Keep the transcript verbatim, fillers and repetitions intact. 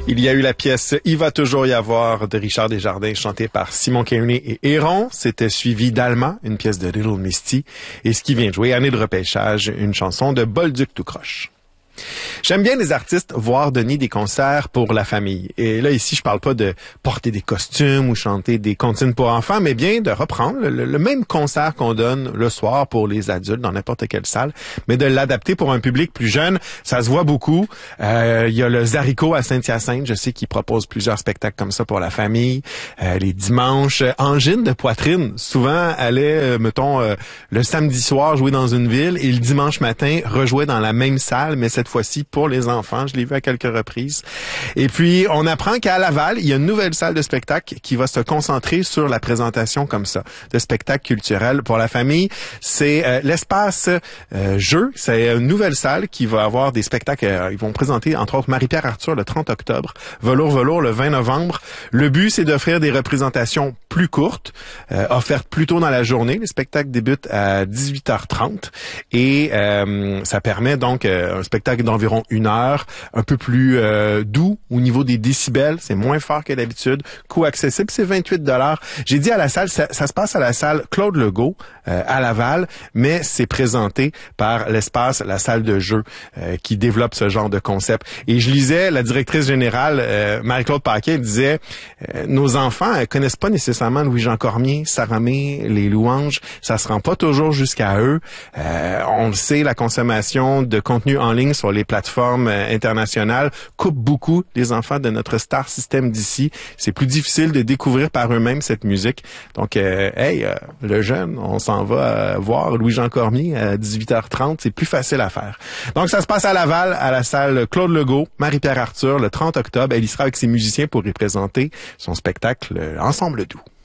Il y a eu la pièce « Il va toujours y avoir » de Richard Desjardins, chantée par Simon Kearney et Héron. C'était suivi d'Alma, une pièce de Little Misty. Et ce qui vient de jouer, Année de repêchage, une chanson de Bolduc tout croche. J'aime bien les artistes voir donner des concerts pour la famille. Et là, ici, je parle pas de porter des costumes ou chanter des comptines pour enfants, mais bien de reprendre le, le même concert qu'on donne le soir pour les adultes dans n'importe quelle salle, mais de l'adapter pour un public plus jeune. Ça se voit beaucoup. Euh, il y a le Zarico à Saint-Hyacinthe, je sais qu'il propose plusieurs spectacles comme ça pour la famille. Euh, les dimanches, Angine de Poitrine, souvent allait, euh, mettons, euh, le samedi soir jouer dans une ville et le dimanche matin rejouait dans la même salle, mais cette fois-ci pour les enfants. Je l'ai vu à quelques reprises. Et puis, on apprend qu'à Laval, il y a une nouvelle salle de spectacle qui va se concentrer sur la présentation comme ça, de spectacles culturels pour la famille. C'est euh, l'espace euh, jeu. C'est une nouvelle salle qui va avoir des spectacles. Euh, ils vont présenter, entre autres, Marie-Pierre Arthur le trente octobre, Velours Velours le vingt novembre. Le but, c'est d'offrir des représentations plus courtes, euh, offertes plus tôt dans la journée. Les spectacles débutent à dix-huit heures trente et euh, ça permet donc euh, un spectacle d'environ une heure, un peu plus euh, doux au niveau des décibels, c'est moins fort que d'habitude, coût accessible, c'est vingt-huit dollars. J'ai dit à la salle, ça, ça se passe à la salle Claude Legault euh, à Laval, mais c'est présenté par l'espace, la salle de jeu euh, qui développe ce genre de concept. Et je lisais, la directrice générale, euh, Marie-Claude Paquet, disait, euh, nos enfants euh, connaissent pas nécessairement Louis-Jean Cormier, Saramé, les louanges, ça se rend pas toujours jusqu'à eux. Euh, on le sait, la consommation de contenu en ligne sur les plateformes euh, internationales coupe beaucoup les enfants de notre star system d'ici. C'est plus difficile de découvrir par eux-mêmes cette musique. Donc, euh, hey, euh, le jeune, on s'en va euh, voir Louis-Jean Cormier à dix-huit heures trente. C'est plus facile à faire. Donc, ça se passe à Laval, à la salle Claude Legault, Marie-Pierre Arthur, le trente octobre. Elle y sera avec ses musiciens pour y présenter son spectacle euh, Ensemble doux.